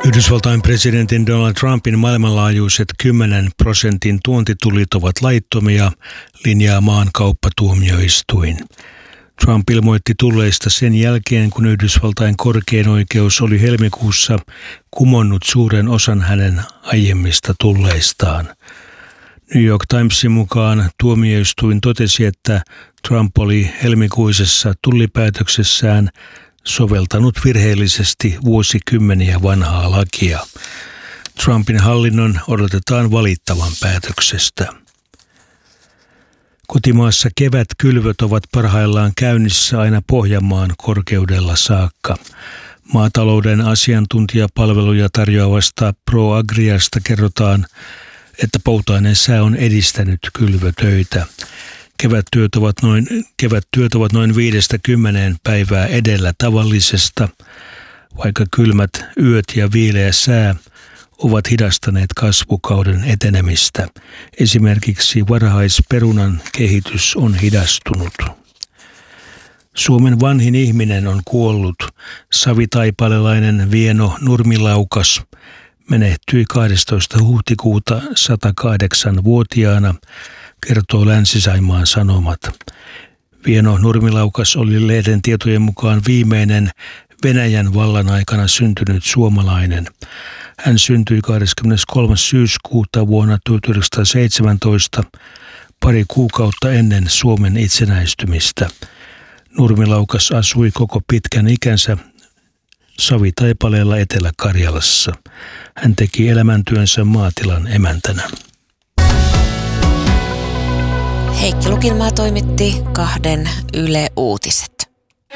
Yhdysvaltain presidentin Donald Trumpin maailmanlaajuiset 10% tuontitullit ovat laittomia, linjaa maan kauppatuomioistuin. Trump ilmoitti tulleista sen jälkeen, kun Yhdysvaltain korkein oikeus oli helmikuussa kumonnut suuren osan hänen aiemmista tulleistaan. New York Timesin mukaan tuomioistuin totesi, että Trump oli helmikuisessa tullipäätöksessään soveltanut virheellisesti vuosikymmeniä vanhaa lakia. Trumpin hallinnon odotetaan valittavan päätöksestä. Kotimaassa kevätkylvöt ovat parhaillaan käynnissä aina Pohjanmaan korkeudella saakka. Maatalouden asiantuntijapalveluja tarjoavasta ProAgriasta kerrotaan, että poutainen sää on edistänyt kylvötöitä. Kevättyöt ovat noin 5-10 päivää edellä tavallisesta, vaikka kylmät yöt ja viileä sää ovat hidastaneet kasvukauden etenemistä. Esimerkiksi varhaisperunan kehitys on hidastunut. Suomen vanhin ihminen on kuollut. Savitaipalelainen Vieno Nurmilaukas menehtyi 12. huhtikuuta 108-vuotiaana, kertoo Länsi-Saimaan Sanomat. Vieno Nurmilaukas oli lehden tietojen mukaan viimeinen Venäjän vallan aikana syntynyt suomalainen. Hän syntyi 23. syyskuuta vuonna 1917, pari kuukautta ennen Suomen itsenäistymistä. Nurmilaukas asui koko pitkän ikänsä Savitaipaleella Etelä-Karjalassa. Hän teki elämäntyönsä maatilan emäntänä. Heikki Lukinmaa toimitti 2 Yle Uutiset.